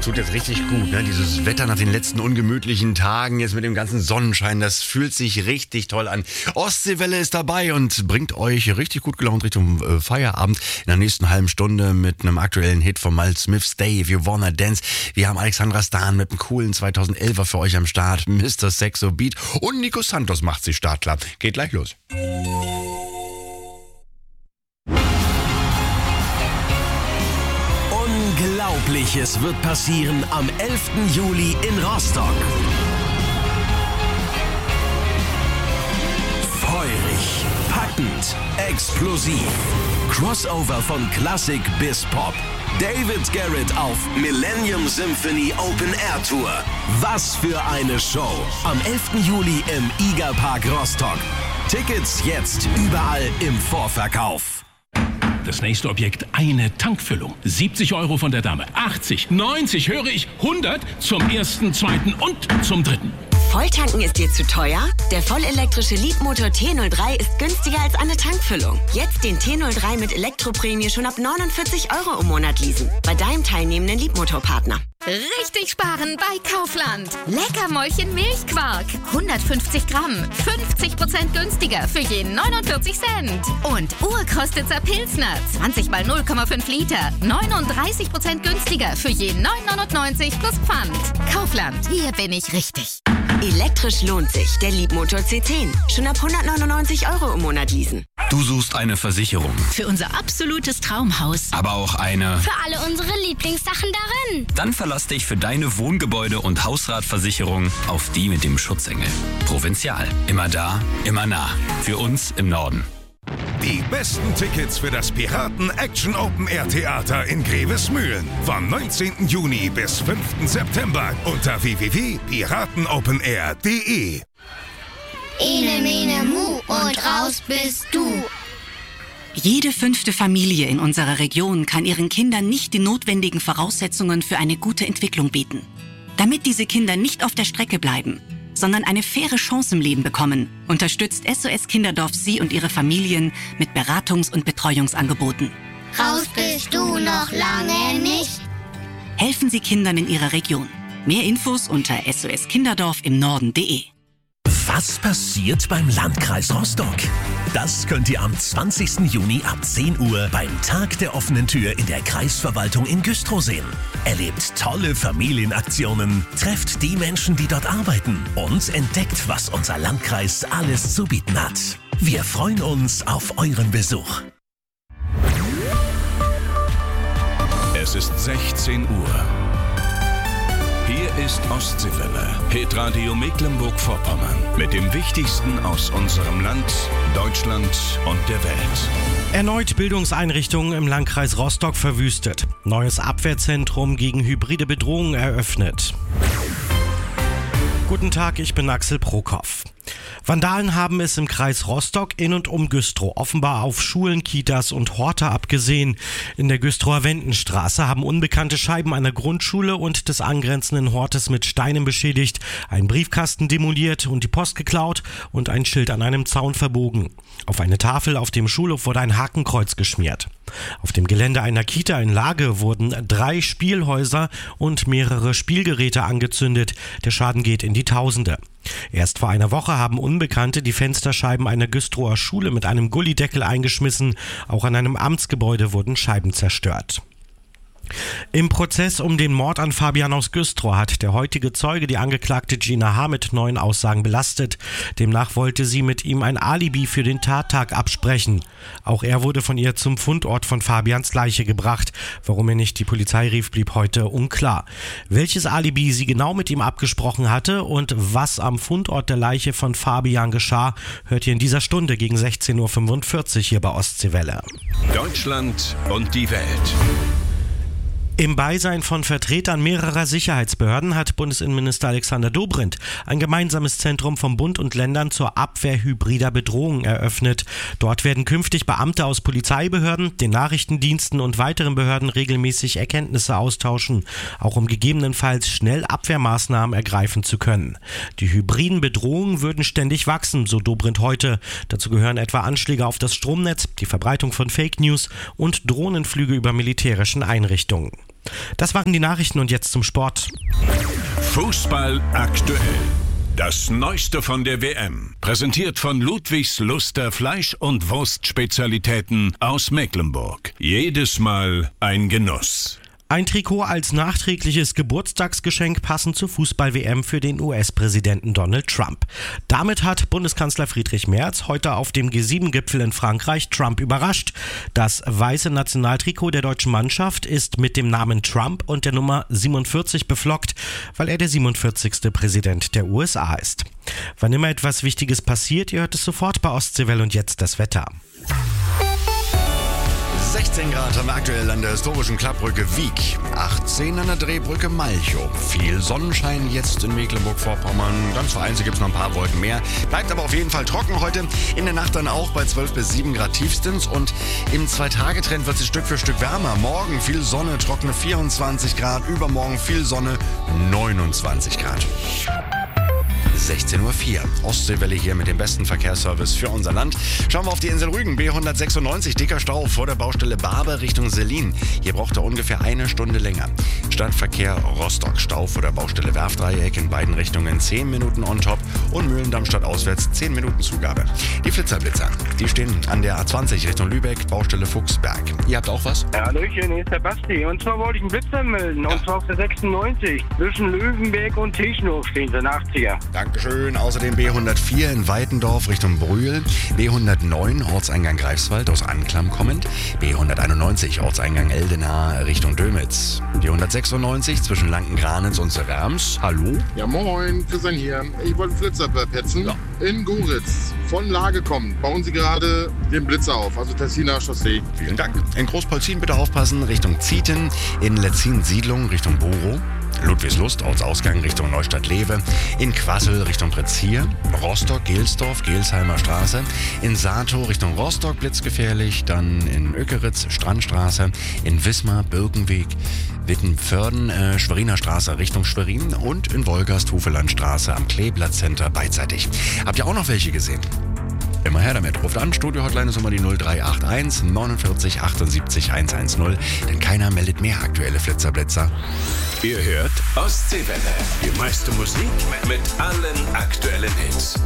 tut jetzt richtig gut, ne? Dieses Wetter nach den letzten ungemütlichen Tagen, jetzt mit dem ganzen Sonnenschein, das fühlt sich richtig toll an. Ostseewelle ist dabei und bringt euch richtig gut gelaunt Richtung Feierabend in der nächsten halben Stunde mit einem aktuellen Hit von Miles Smith, Stay If You Wanna Dance. Wir haben Alexandra Stan mit einem coolen 2011er für euch am Start, Mr. Sexo Beat und Nico Santos macht sich startklar. Geht gleich los. Unglaubliches wird passieren am 11. Juli in Rostock. Feurig, packend, explosiv. Crossover von Klassik bis Pop. David Garrett auf Millennium Symphony Open Air Tour. Was für eine Show. Am 11. Juli im IGA-Park Rostock. Tickets jetzt überall im Vorverkauf. Das nächste Objekt, eine Tankfüllung. 70 € von der Dame, 80, 90, höre ich, 100 zum ersten, zweiten und zum dritten. Volltanken ist dir zu teuer? Der vollelektrische Leapmotor T03 ist günstiger als eine Tankfüllung. Jetzt den T03 mit Elektroprämie schon ab 49 € im Monat leasen. Bei deinem teilnehmenden Leapmotor-Partner. Richtig sparen bei Kaufland. Leckermäulchen Milchquark. 150 Gramm. 50% günstiger für je 49 Cent. Und Urkostitzer Pilsner. 20 mal 0,5 Liter. 39% günstiger für je 9,99 plus Pfand. Kaufland. Hier bin ich richtig. Elektrisch lohnt sich. Der Leapmotor C10. Schon ab 199 € im Monat leasen. Du suchst eine Versicherung. Für unser absolutes Traumhaus. Aber auch eine... Für alle unsere Lieblingssachen darin. Dann verlass dich für deine Wohngebäude- und Hausratversicherung auf die mit dem Schutzengel. Provinzial. Immer da, immer nah. Für uns im Norden. Die besten Tickets für das Piraten Action Open Air Theater in Grevesmühlen. Vom 19. Juni bis 5. September unter www.piratenopenair.de. Ene, mene, mu und raus bist du. Jede 5. Familie in unserer Region kann ihren Kindern nicht die notwendigen Voraussetzungen für eine gute Entwicklung bieten. Damit diese Kinder nicht auf der Strecke bleiben, sondern eine faire Chance im Leben bekommen, unterstützt SOS Kinderdorf Sie und Ihre Familien mit Beratungs- und Betreuungsangeboten. Raus bist du noch lange nicht. Helfen Sie Kindern in Ihrer Region. Mehr Infos unter soskinderdorfimnorden.de. Was passiert beim Landkreis Rostock? Das könnt ihr am 20. Juni ab 10 Uhr beim Tag der offenen Tür in der Kreisverwaltung in Güstrow sehen. Erlebt tolle Familienaktionen, trefft die Menschen, die dort arbeiten und entdeckt, was unser Landkreis alles zu bieten hat. Wir freuen uns auf euren Besuch. Es ist 16 Uhr. Hier ist Ostseewelle, Hitradio Mecklenburg-Vorpommern. Mit dem Wichtigsten aus unserem Land, Deutschland und der Welt. Erneut Bildungseinrichtungen im Landkreis Rostock verwüstet. Neues Abwehrzentrum gegen hybride Bedrohungen eröffnet. Guten Tag, ich bin Axel Prokop. Vandalen haben es im Kreis Rostock in und um Güstrow offenbar auf Schulen, Kitas und Horte abgesehen. In der Güstrower Wendenstraße haben unbekannte Scheiben einer Grundschule und des angrenzenden Hortes mit Steinen beschädigt, einen Briefkasten demoliert und die Post geklaut und ein Schild an einem Zaun verbogen. Auf eine Tafel auf dem Schulhof wurde ein Hakenkreuz geschmiert. Auf dem Gelände einer Kita in Lage wurden 3 Spielhäuser und mehrere Spielgeräte angezündet. Der Schaden geht in die Tausende. Erst vor einer Woche haben Unbekannte die Fensterscheiben einer Güstrower Schule mit einem Gullideckel eingeschmissen. Auch an einem Amtsgebäude wurden Scheiben zerstört. Im Prozess um den Mord an Fabian aus Güstrow hat der heutige Zeuge die Angeklagte Gina H. mit neuen Aussagen belastet. Demnach wollte sie mit ihm ein Alibi für den Tattag absprechen. Auch er wurde von ihr zum Fundort von Fabians Leiche gebracht. Warum er nicht die Polizei rief, blieb heute unklar. Welches Alibi sie genau mit ihm abgesprochen hatte und was am Fundort der Leiche von Fabian geschah, hört ihr in dieser Stunde gegen 16:45 Uhr hier bei Ostseewelle. Deutschland und die Welt. Im Beisein von Vertretern mehrerer Sicherheitsbehörden hat Bundesinnenminister Alexander Dobrindt ein gemeinsames Zentrum von Bund und Ländern zur Abwehr hybrider Bedrohungen eröffnet. Dort werden künftig Beamte aus Polizeibehörden, den Nachrichtendiensten und weiteren Behörden regelmäßig Erkenntnisse austauschen, auch um gegebenenfalls schnell Abwehrmaßnahmen ergreifen zu können. Die hybriden Bedrohungen würden ständig wachsen, so Dobrindt heute. Dazu gehören etwa Anschläge auf das Stromnetz, die Verbreitung von Fake News und Drohnenflüge über militärischen Einrichtungen. Das waren die Nachrichten und jetzt zum Sport. Fußball aktuell. Das Neueste von der WM. Präsentiert von Ludwigs Luster Fleisch- und Wurstspezialitäten aus Mecklenburg. Jedes Mal ein Genuss. Ein Trikot als nachträgliches Geburtstagsgeschenk passend zur Fußball-WM für den US-Präsidenten Donald Trump. Damit hat Bundeskanzler Friedrich Merz heute auf dem G7-Gipfel in Frankreich Trump überrascht. Das weiße Nationaltrikot der deutschen Mannschaft ist mit dem Namen Trump und der Nummer 47 beflockt, weil er der 47. Präsident der USA ist. Wann immer etwas Wichtiges passiert, ihr hört es sofort bei Ostseewelle und jetzt das Wetter. 16 Grad haben wir aktuell an der historischen Klappbrücke Wiek, 18 an der Drehbrücke Malchow. Viel Sonnenschein jetzt in Mecklenburg-Vorpommern. Ganz vereinzelt gibt es noch ein paar Wolken mehr. Bleibt aber auf jeden Fall trocken heute. In der Nacht dann auch bei 12 bis 7 Grad tiefstens. Und im 2-Tage-Trend wird es Stück für Stück wärmer. Morgen viel Sonne, trockene 24 Grad. Übermorgen viel Sonne, 29 Grad. 16.04 Uhr. Ostseewelle hier mit dem besten Verkehrsservice für unser Land. Schauen wir auf die Insel Rügen. B196, dicker Stau vor der Baustelle Barbe Richtung Selin. Hier braucht er ungefähr eine Stunde länger. Stadtverkehr Rostock, Stau vor der Baustelle Werfdreieck in beiden Richtungen 10 Minuten on top und Mühlendamm stadtauswärts 10 Minuten Zugabe. Die Flitzer, die stehen an der A20 Richtung Lübeck, Baustelle Fuchsberg. Ihr habt auch was? Ja, Hallöchen, hier ist der Basti. Und zwar wollte ich einen Blitzer melden. Und zwar auf der 96. Zwischen Löwenberg und Tischnow stehen sie, 80er. Dankeschön. Außerdem B104 in Weitendorf Richtung Brühl. B109 Ortseingang Greifswald aus Anklam kommend. B191 Ortseingang Eldenau Richtung Dömitz. Die 196 zwischen Lanken-Granitz und Serams. Hallo? Ja, moin, Christian hier. Ich wollte einen Flitzer petzen. Ja. In Goritz. Von Lage kommt. Bauen Sie gerade den Blitzer auf, also Tessiner Chaussee. Vielen Dank. In Großpolzin bitte aufpassen Richtung Zieten. In Letzin-Siedlung Richtung Buro. Ludwigslust, Ortsausgang Richtung Neustadt-Lewe, in Quassel Richtung Pretzier, Rostock, Gelsdorf, Gelsheimer Straße, in Sato Richtung Rostock, blitzgefährlich, dann in Ökeritz, Strandstraße, in Wismar, Birkenweg, Wittenförden, Schweriner Straße Richtung Schwerin und in Wolgast, Hufelandstraße am Kleeblatt-Center beidseitig. Habt ihr auch noch welche gesehen? Immer her damit. Ruft an, Studio-Hotline ist immer die 0381 49 78 110, denn keiner meldet mehr aktuelle Flitzerblitzer. Ihr hört Ostseewelle. Die meiste Musik mit allen aktuellen Hits.